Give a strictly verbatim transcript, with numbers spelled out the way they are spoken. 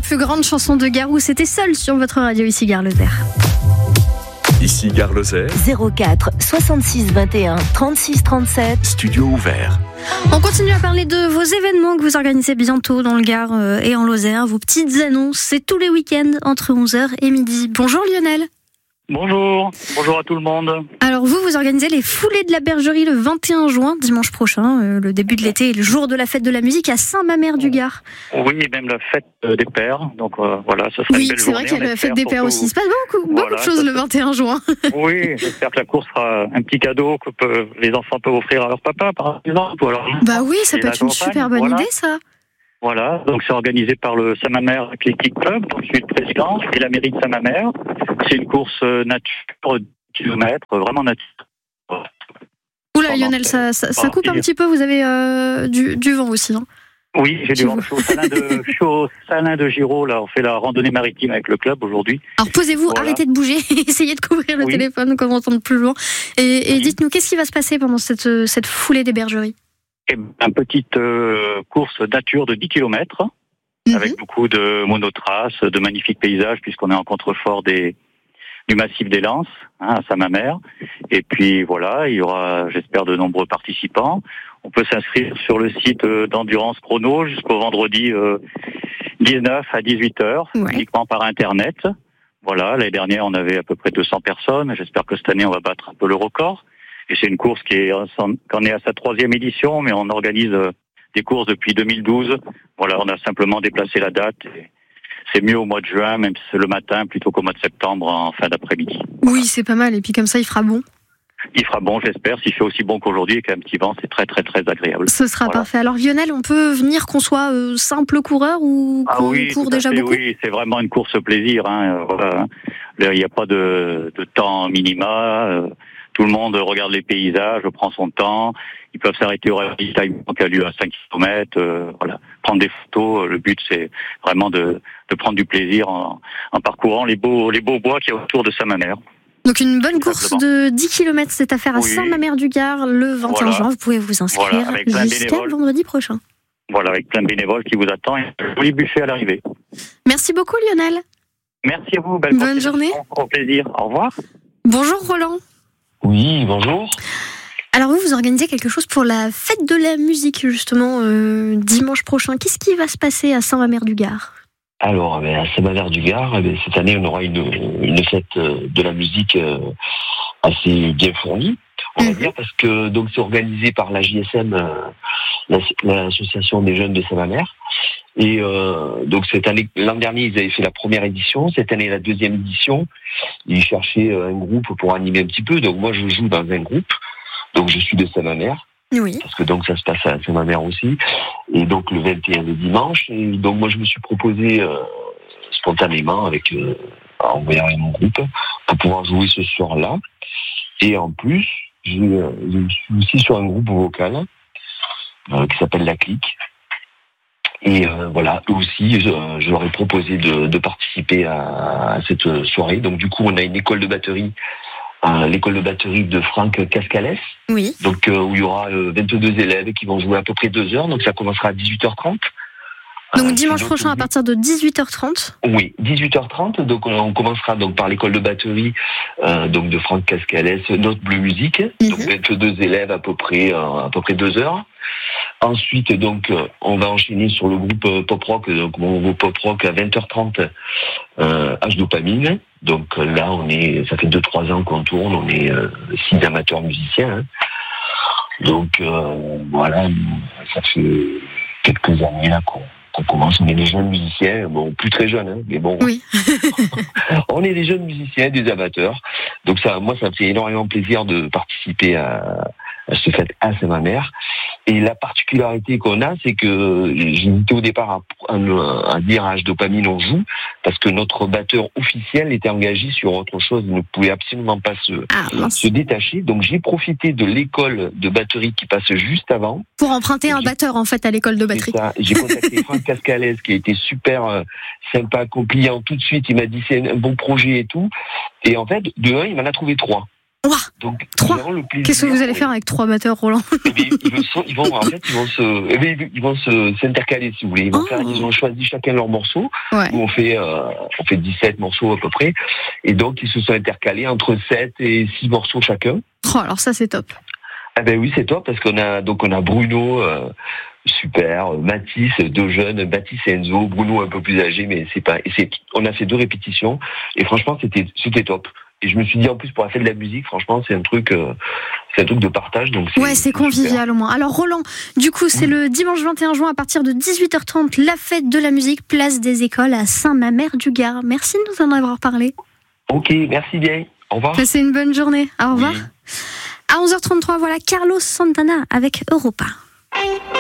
plus grandes chansons de Garou, c'était Seul sur votre radio, ici Gare Lozère. Ici Gare Lozère. zéro quatre soixante-six vingt et un trente-six trente-sept. Studio ouvert. On continue à parler de vos événements que vous organisez bientôt dans le Gard et en Lozère. Vos petites annonces, c'est tous les week-ends entre onze heures et midi. Bonjour Lionel. Bonjour, bonjour à tout le monde. Alors vous, vous organisez les foulées de la Bergerie le vingt et un juin, dimanche prochain, euh, le début de l'été et le jour de la fête de la musique à Saint-Mamère-du-Gard. Oui, et même la fête des pères, donc euh, voilà, ce sera Oui, une belle c'est journée. vrai qu'il y a la fête des pères aussi. Il se passe beaucoup, beaucoup Voilà, de choses le vingt et un juin. Oui, j'espère que la course sera un petit cadeau que peuvent, les enfants peuvent offrir à leur papa, par exemple. Ou alors, bah oui, ça peut être une super bonne voilà. idée, ça. Voilà, donc c'est organisé par le Saint-Mamère Athletic Club, dont je suis le président, et la mairie de Saint-Mamère. C'est une course nature, dix kilomètres, vraiment nature. Oula Lionel, ça, ça, ça coupe un petit peu, vous avez euh, du, du vent aussi. Hein. Oui, j'ai du vent. Je suis au Salin de, je suis au Salin de Giraud, là, on fait la randonnée maritime avec le club aujourd'hui. Alors posez-vous, voilà. Arrêtez de bouger, essayez de couvrir le oui. téléphone quand on entend plus loin. Et, et oui. dites-nous, qu'est-ce qui va se passer pendant cette, cette foulée des Bergeries ? Une petite euh, course nature de dix kilomètres, mmh. avec beaucoup de monotraces, de magnifiques paysages, puisqu'on est en contrefort des, du massif des Lances, hein, à Saint-Mamère. Et puis voilà, il y aura, j'espère, de nombreux participants. On peut s'inscrire sur le site euh, d'Endurance Chrono jusqu'au vendredi euh, dix-neuf à dix-huit heures, ouais. uniquement par Internet. Voilà, l'année dernière, on avait à peu près deux cents personnes. J'espère que cette année, on va battre un peu le record. Et c'est une course qui est, qu'on est à sa troisième édition, mais on organise des courses depuis deux mille douze. Voilà, on a simplement déplacé la date. Et c'est mieux au mois de juin, même si c'est le matin, plutôt qu'au mois de septembre, en fin d'après-midi. Oui, c'est pas mal. Et puis comme ça, il fera bon. Il fera bon, j'espère. S'il fait aussi bon qu'aujourd'hui et qu'il y a un petit vent, c'est très, très, très agréable. Ce sera voilà. parfait. Alors Lionel, on peut venir qu'on soit euh, simple coureur ou qu'on ah oui, court déjà fait, beaucoup ? Oui, c'est vraiment une course plaisir. Hein, voilà. Il n'y a pas de, de temps minima. Euh, Tout le monde regarde les paysages, prend son temps. Ils peuvent s'arrêter au ravitaillement qui a lieu à cinq kilomètres. Euh, voilà, prendre des photos. Le but, c'est vraiment de, de prendre du plaisir en, en parcourant les beaux, les beaux bois qu'il y a autour de Saint-Mamère. Donc une bonne course de dix kilomètres, c'est à faire à oui. Saint-Mamère-du-Gard le vingt et un voilà. juin. Vous pouvez vous inscrire voilà, jusqu'à vendredi prochain. Voilà, avec plein de bénévoles qui vous attendent et un joli buffet à l'arrivée. Merci beaucoup Lionel. Merci à vous. Belle bonne journée. Au plaisir. Au revoir. Bonjour Roland. Oui, bonjour. Alors vous, vous organisez quelque chose pour la fête de la musique, justement, euh, dimanche prochain. Qu'est-ce qui va se passer à Saint-Mamère-du-Gard ? Alors, eh bien, à Saint-Mamère-du-Gard, eh bien, cette année, on aura une, une fête de la musique euh, assez bien fournie, on va mmh. dire, parce que donc c'est organisé par la J S M, euh, l'association des jeunes de Saint-Mamère. Et euh, donc cette année, l'an dernier, ils avaient fait la première édition. Cette année, la deuxième édition. Ils cherchaient un groupe pour animer un petit peu. Donc moi, je joue dans un groupe. Donc je suis de Saint-Mamère. Oui. Parce que donc ça se passe à Saint-Mamère aussi. Et donc le vingt et un le dimanche. Et donc moi, je me suis proposé euh, spontanément avec euh, en envoyant mon groupe pour pouvoir jouer ce soir-là. Et en plus, je, je suis aussi sur un groupe vocal euh, qui s'appelle La Clique. Et euh, voilà, eux aussi, je, je leur ai proposé de, de participer à, à cette soirée. Donc du coup, on a une école de batterie, euh, l'école de batterie de Franck Cascales. Oui. Donc euh, où il y aura euh, vingt-deux élèves qui vont jouer à peu près deux heures. Donc ça commencera à dix-huit heures trente. Donc euh, dimanche prochain à partir de dix-huit heures trente. Oui, dix-huit heures trente. Donc on, on commencera donc par l'école de batterie euh, donc de Franck Cascales, Note Bleu Musique. Mm-hmm. Donc vingt-deux élèves à peu près euh, à peu près deux heures. Ensuite, donc, on va enchaîner sur le groupe pop rock, donc mon groupe pop rock à vingt heures trente, euh, H Dopamine. Donc là, on est, ça fait deux trois ans qu'on tourne, on est euh, six amateurs musiciens. Hein. Donc euh, voilà, ça fait quelques années là qu'on, qu'on commence. On est des jeunes musiciens, bon, plus très jeunes, hein, mais bon. Oui. On est des jeunes musiciens, des amateurs. Donc ça, moi, ça me fait énormément plaisir de participer à à cette fête à Saint-Mamère. Et la particularité qu'on a, c'est que j'ai hésité au départ à, à, à dire à H Dopamine on joue, parce que notre batteur officiel était engagé sur autre chose, il ne pouvait absolument pas se, ah, se détacher. Donc j'ai profité de l'école de batterie qui passe juste avant. Pour emprunter et un batteur en fait à l'école de batterie. Ça. J'ai contacté Franck Cascales qui a été super euh, sympa, compliant tout de suite. Il m'a dit c'est un bon projet et tout. Et en fait, de un, il m'en a trouvé trois. Ouah, Donc, trois. ils auront le plaisir. Qu'est-ce que vous allez oui. faire avec trois batteurs, Roland? Eh bien, ils, vont, ils vont, en fait, ils vont se, eh bien, ils vont se, s'intercaler, si vous voulez. Ils vont Oh. faire, ils ont choisi chacun leur morceau. Ouais. Où on fait, euh, on fait dix-sept morceaux à peu près. Et donc, ils se sont intercalés entre sept et six morceaux chacun. Oh, alors ça, c'est top. Ah ben oui, c'est top parce qu'on a donc on a Bruno, euh, super, Mathis, deux jeunes, Mathis et Enzo, Bruno un peu plus âgé, mais c'est pas, et c'est, on a fait deux répétitions et franchement c'était c'était top. Et je me suis dit en plus pour la fête de la musique, franchement c'est un truc, euh, c'est un truc de partage donc. C'est, Ouais, c'est convivial au moins. Alors Roland, du coup c'est oui. le dimanche vingt et un juin à partir de dix-huit heures trente, la fête de la musique, place des Écoles à Saint-Mamère-du-Gard. Merci de nous en avoir parlé. Ok, merci bien. Au revoir. Passez une bonne journée. Au revoir. Oui. À onze heures trente-trois, voilà Carlos Santana avec Europa.